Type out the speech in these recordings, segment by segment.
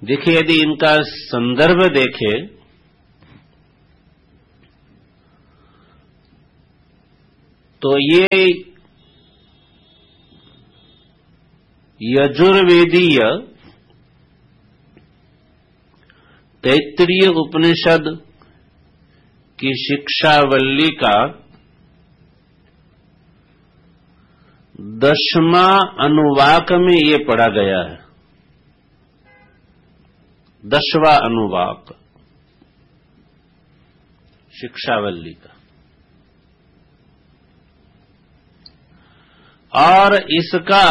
देखिए, यदि इनका संदर्भ देखें तो ये यजुर्वेदीय तैत्तिरीय उपनिषद की शिक्षावल्ली का 10वां अनुवाक में ये पढ़ा गया है। 10वां अनुवाक शिक्षावल्ली का, और इसका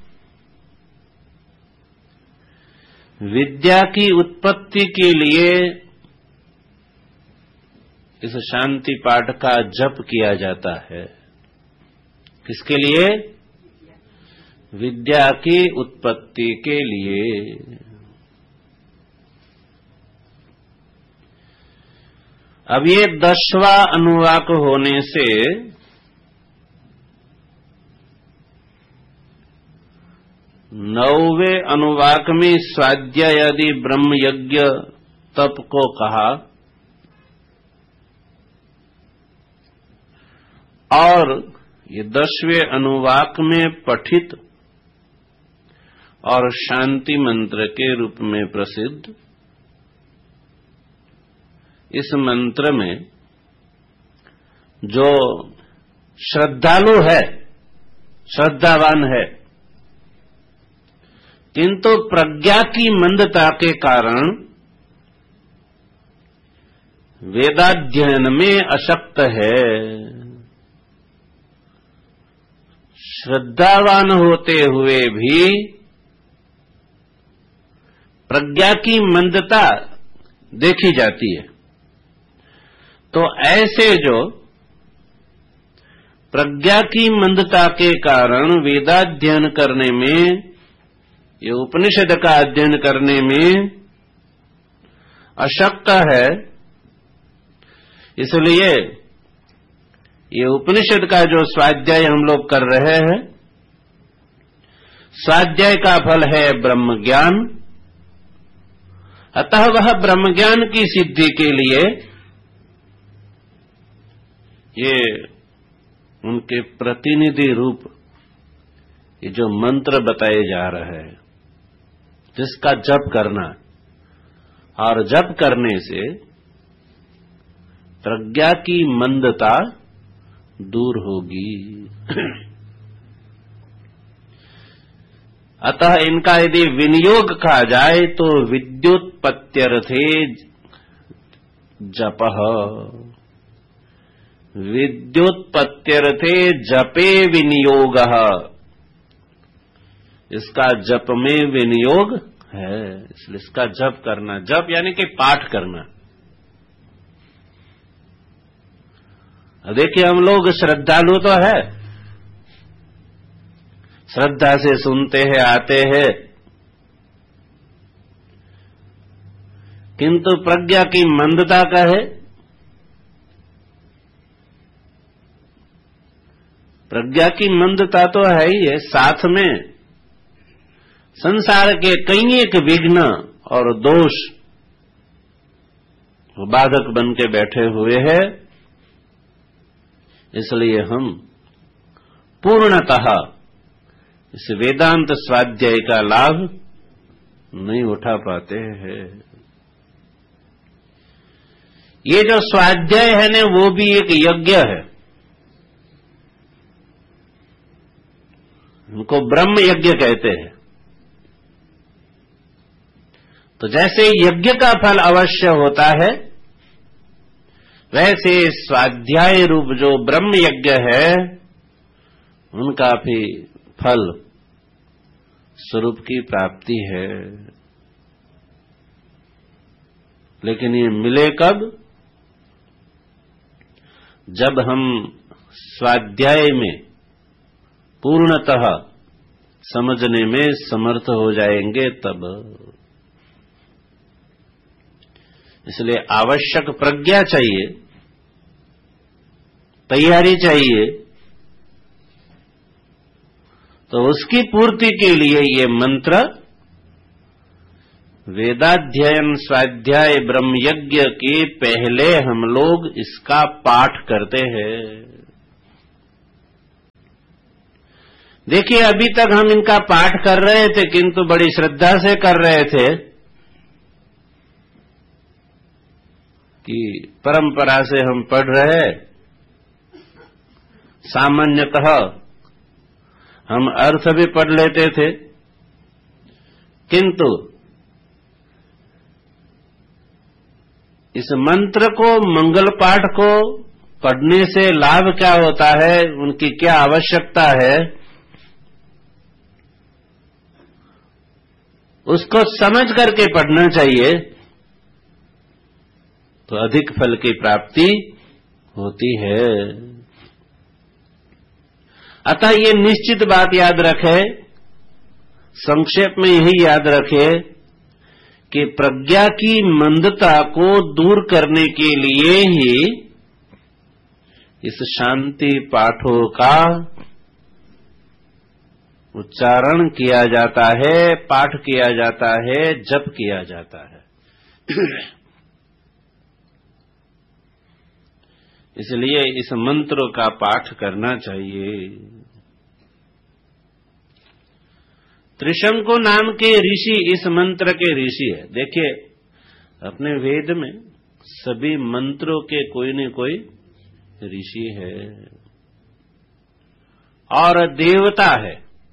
विद्या की उत्पत्ति के लिए इस शांति पाठ का जप किया जाता है। किसके लिए? विद्या की उत्पत्ति के लिए। अब ये 10वां अनुवाक होने से नौवें अनुवाक में स्वाध्याय आदि ब्रह्म यज्ञ तप को कहा, और ये 10वें अनुवाक में पठित और शांति मंत्र के रूप में प्रसिद्ध इस मंत्र में जो श्रद्धालु है, श्रद्धावान है, किंतु प्रज्ञा की मंदता के कारण वेदाध्ययन में अशक्त है, श्रद्धावान होते हुए भी प्रज्ञा की मंदता देखी जाती है, तो ऐसे जो प्रज्ञा की मंदता के कारण वेदाध्ययन करने में, ये उपनिषद का अध्ययन करने में अशक्त है, इसलिए ये उपनिषद का जो स्वाध्याय हम लोग कर रहे हैं, स्वाध्याय का फल है ब्रह्म ज्ञान। अतः वह ब्रह्म ज्ञान की सिद्धि के लिए ये उनके प्रतिनिधि रूप ये जो मंत्र बताए जा रहे हैं, जिसका जप करना, और जप करने से प्रज्ञा की मंदता दूर होगी। अतः इनका यदि विनियोग कहा जाए तो विद्युत्पत्त्यर्थे जपः, विद्युत्पत्त्यर्थे जपे विनियोगः, इसका जप में विनियोग है, इसलिए इसका जप करना, जप यानी कि पाठ करना। देखिए, हम लोग श्रद्धालु तो है, श्रद्धा से सुनते हैं, आते हैं, किंतु प्रज्ञा की मंदता का है। प्रज्ञा की मंदता तो है ही है, साथ में संसार के कई एक विघ्न और दोष बाधक बन के बैठे हुए हैं। इसलिए हम पूर्णतः इस वेदांत स्वाध्याय का लाभ नहीं उठा पाते हैं। ये जो स्वाध्याय है ना, वो भी एक यज्ञ है। उनको ब्रह्म यज्ञ कहते हैं। तो जैसे यज्ञ का फल अवश्य होता है, वैसे स्वाध्याय रूप जो ब्रह्म यज्ञ है, उनका भी फल स्वरूप की प्राप्ति है। लेकिन ये मिले कब? जब हम स्वाध्याय में पूर्णतः समझने में समर्थ हो जाएंगे तब। इसलिए आवश्यक प्रज्ञा चाहिए, तैयारी चाहिए। तो उसकी पूर्ति के लिए ये मंत्र वेदाध्ययन स्वाध्याय ब्रह्म यज्ञ के पहले हम लोग इसका पाठ करते हैं। देखिए, अभी तक हम इनका पाठ कर रहे थे, किंतु बड़ी श्रद्धा से कर रहे थे कि परंपरा से हम पढ़ रहे, सामान्यतः हम अर्थ भी पढ़ लेते थे, किंतु इस मंत्र को, मंगल पाठ को पढ़ने से लाभ क्या होता है, उनकी क्या आवश्यकता है, उसको समझ करके पढ़ना चाहिए, तो अधिक फल की प्राप्ति होती है। अतः ये निश्चित बात याद रखे, संक्षेप में यही याद रखे कि प्रज्ञा की मंदता को दूर करने के लिए ही इस शांति पाठों का उच्चारण किया जाता है, पाठ किया जाता है, जप किया जाता है। इसलिए इस मंत्र का पाठ करना चाहिए। त्रिशंकु नाम के ऋषि इस मंत्र के ऋषि है। देखिए, अपने वेद में सभी मंत्रों के कोई न कोई ऋषि है और देवता है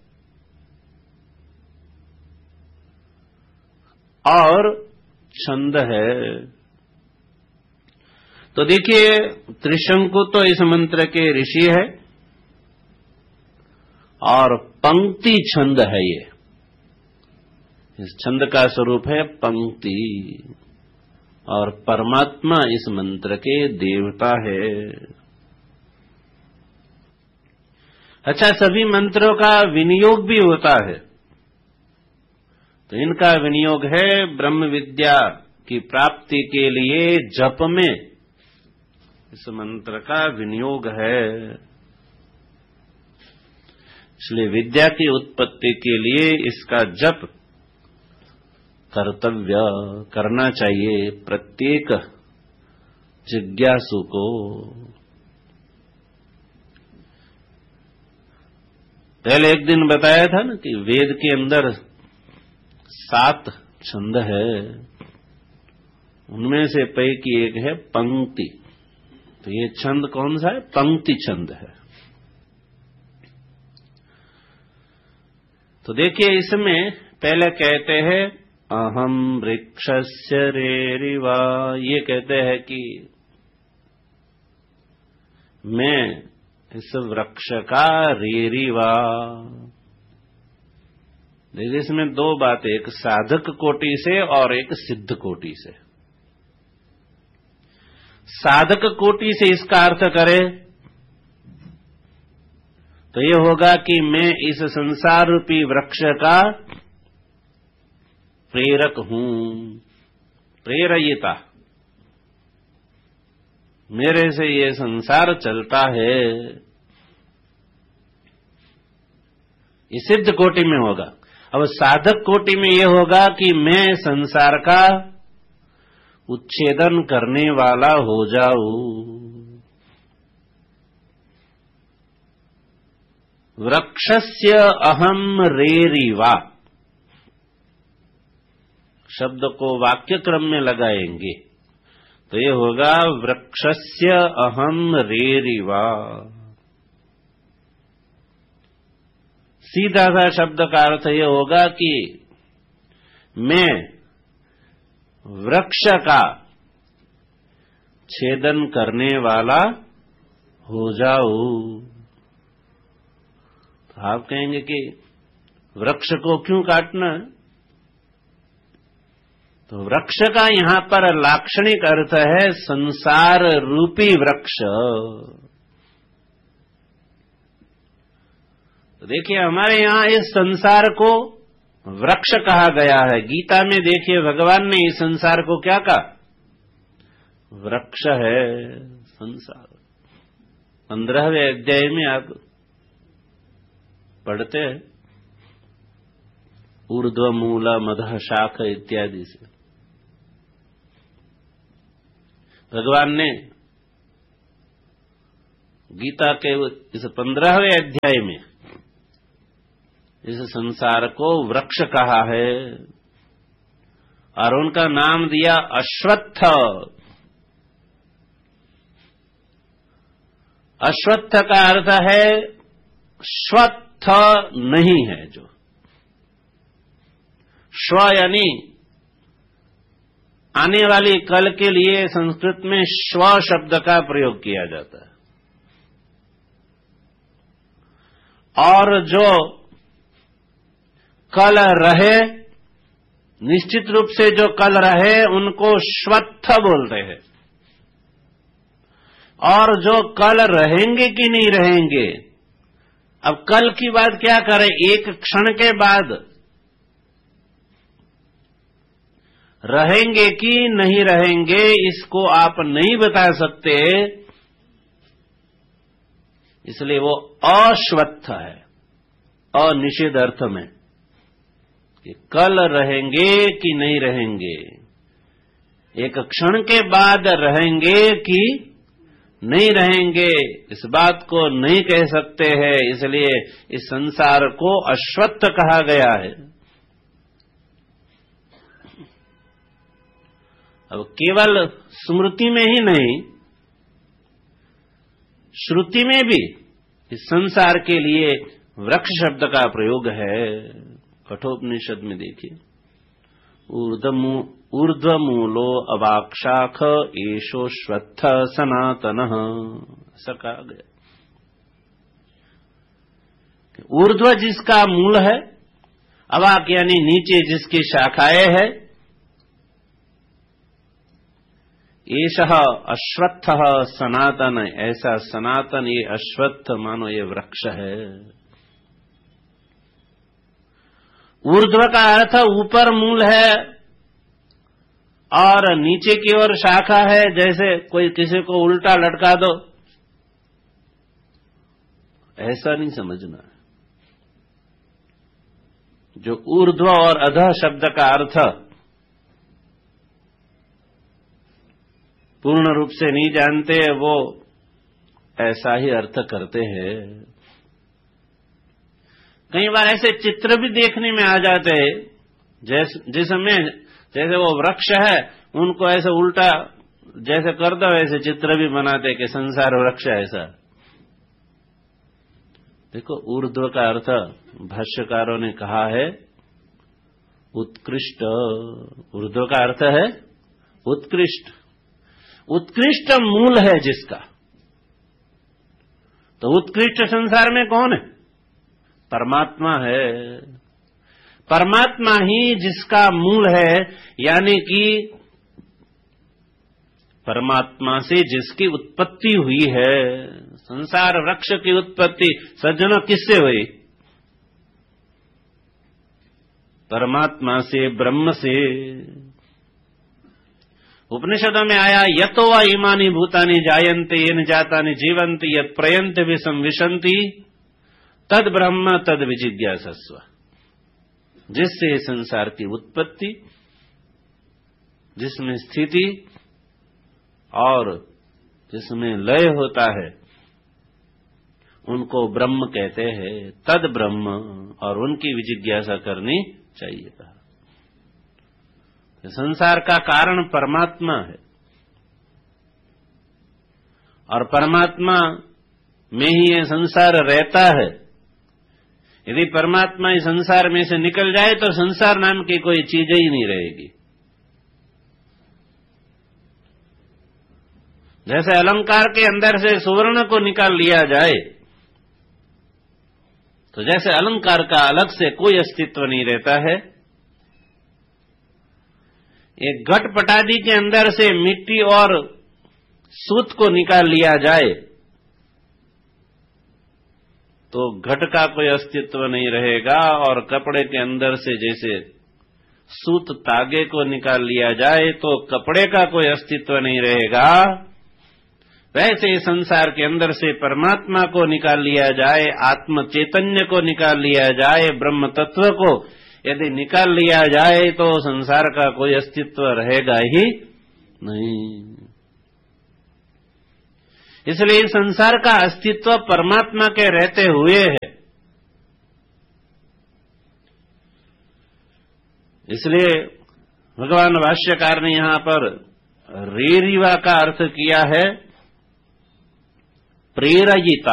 और छंद है। तो देखिए, त्रिशंकु तो इस मंत्र के ऋषि है और पंक्ति छंद है। ये इस छंद का स्वरूप है पंक्ति, और परमात्मा इस मंत्र के देवता है। अच्छा, सभी मंत्रों का विनियोग भी होता है, तो इनका विनियोग है ब्रह्म विद्या की प्राप्ति के लिए जप में, इस मंत्र का विनियोग है। इसलिए विद्या की उत्पत्ति के लिए इसका जप कर्तव्य करना चाहिए प्रत्येक जिज्ञासु को। पहले एक दिन बताया था ना कि वेद के अंदर 7 छंद है, उनमें से पैकी एक है पंक्ति। तो ये छंद कौन सा है? पंक्ति छंद है। तो देखिए, इसमें पहले कहते हैं अहम वृक्षस्य रेरिवा, ये कहते हैं कि मैं इस वृक्ष का रेरिवा। देखिए, इसमें 2 बातें, एक साधक कोटि से और एक सिद्ध कोटि से। साधक कोटि से इसका अर्थ करें तो ये होगा कि मैं इस संसार रूपी वृक्ष का प्रेरक हूं, प्रेरयिता, मेरे से ये संसार चलता है। ये सिद्ध कोटि में होगा। अब साधक कोटि में ये होगा कि मैं संसार का उच्छेदन करने वाला हो जाऊं। वृक्षस्य अहम रेरिवा शब्द को वाक्य क्रम में लगाएंगे तो ये होगा वृक्षस्य अहम रेरिवा। सीधा सा शब्द का अर्थ ये होगा कि मैं वृक्ष का छेदन करने वाला हो जाऊं। तो आप कहेंगे कि वृक्ष को क्यों काटना? तो वृक्ष का यहां पर लाक्षणिक अर्थ है संसार रूपी वृक्ष। तो देखिए, हमारे यहां इस संसार को वृक्ष कहा गया है। गीता में देखिए, भगवान ने इस संसार को क्या कहा? वृक्ष है संसार। 15वें अध्याय में आप पढ़ते हैं ऊर्ध्व मूल मधः शाख इत्यादि से भगवान ने गीता के इस 15वें अध्याय में इस संसार को वृक्ष कहा है और उनका नाम दिया अश्वत्थ। अश्वत्थ का अर्थ है श्वत्थ नहीं है जो। श्व यानी आने वाली कल के लिए संस्कृत में श्व शब्द का प्रयोग किया जाता है। और जो कल रहे, निश्चित रूप से जो कल रहे उनको श्वत्थ बोलते हैं। और जो कल रहेंगे कि नहीं रहेंगे, अब कल की बात क्या करें, एक क्षण के बाद रहेंगे कि नहीं रहेंगे इसको आप नहीं बता सकते, इसलिए वो अश्वत्थ है, अनिषेध अर्थ में कि कल रहेंगे कि नहीं रहेंगे, एक क्षण के बाद रहेंगे कि नहीं रहेंगे, इस बात को नहीं कह सकते हैं। इसलिए इस संसार को अश्वत्थ कहा गया है। अब केवल स्मृति में ही नहीं, श्रुति में भी इस संसार के लिए वृक्ष शब्द का प्रयोग है। कठोपनिषद में देखिए, ऊर्ध्वमूलो अवाक्षाख एषो श्वत्थ सनातनः, ऐसा कहा गया। ऊर्ध्व जिसका मूल है, अवाक यानी नीचे जिसकी शाखाएं है, एषः अश्वत्थः सनातन, ऐसा सनातन ये अश्वत्थ मानो ये वृक्ष है। ऊर्ध्व का अर्थ ऊपर मूल है और नीचे की ओर शाखा है। जैसे कोई किसी को उल्टा लटका दो, ऐसा नहीं समझना है। जो ऊर्ध्व और अधः शब्द का अर्थ पूर्ण रूप से नहीं जानते, वो ऐसा ही अर्थ करते हैं। कई बार ऐसे चित्र भी देखने में आ जाते हैं, जिसमें जैसे वो वृक्ष है उनको ऐसे उल्टा जैसे कर दो, ऐसे चित्र भी बनाते कि संसार वृक्ष ऐसा। देखो, ऊर्ध्व का अर्थ भाष्यकारों ने कहा है उत्कृष्ट। ऊर्ध्व का अर्थ है उत्कृष्ट, उत्कृष्ट मूल है जिसका। तो उत्कृष्ट संसार में कौन है? परमात्मा है। परमात्मा ही जिसका मूल है, यानी कि परमात्मा से जिसकी उत्पत्ति हुई है। संसार वृक्ष की उत्पत्ति सज्जनों किससे हुई? परमात्मा से, ब्रह्म से। उपनिषदों में आया यतो वा इमानि भूतानि जायन्ते येन जातानि जीवन्ति यत् प्रयन्ति विसंविशन्ति तद ब्रह्म तद विजिज्ञासस्व। जिससे संसार की उत्पत्ति, जिसमें स्थिति और जिसमें लय होता है, उनको ब्रह्म कहते हैं। तद ब्रह्म, और उनकी विजिज्ञासा करनी चाहिए। कहा संसार का कारण परमात्मा है और परमात्मा में ही ये संसार रहता है। यदि परमात्मा इस संसार में से निकल जाए तो संसार नाम की कोई चीज ही नहीं रहेगी। जैसे अलंकार के अंदर से सुवर्ण को निकाल लिया जाए, तो जैसे अलंकार का अलग से कोई अस्तित्व नहीं रहता है, एक घट पटादी के अंदर से मिट्टी और सूत को निकाल लिया जाए तो घट का कोई अस्तित्व नहीं रहेगा। और कपड़े के अंदर से जैसे सूत तागे को निकाल लिया जाए तो कपड़े का कोई अस्तित्व नहीं रहेगा, वैसे संसार के अंदर से परमात्मा को निकाल लिया जाए, आत्म चैतन्य को निकाल लिया जाए, ब्रह्म तत्व को, यदि निकाल लिया जाए तो संसार का कोई अस्तित्व रहेगा ही नहीं। इसलिए इस संसार का अस्तित्व परमात्मा के रहते हुए है। इसलिए भगवान भाष्यकार ने यहां पर रेरिवा का अर्थ किया है प्रेरयिता।